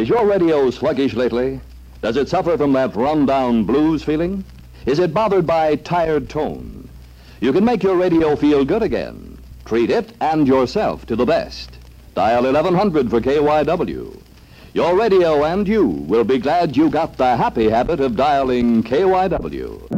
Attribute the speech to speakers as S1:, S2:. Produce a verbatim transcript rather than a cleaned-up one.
S1: Is your radio sluggish lately? Does it suffer from that run-down blues feeling? Is it bothered by tired tone? You can make your radio feel good again. Treat it and yourself to the best. Dial eleven hundred for K Y W. Your radio and you will be glad you got the happy habit of dialing K Y W.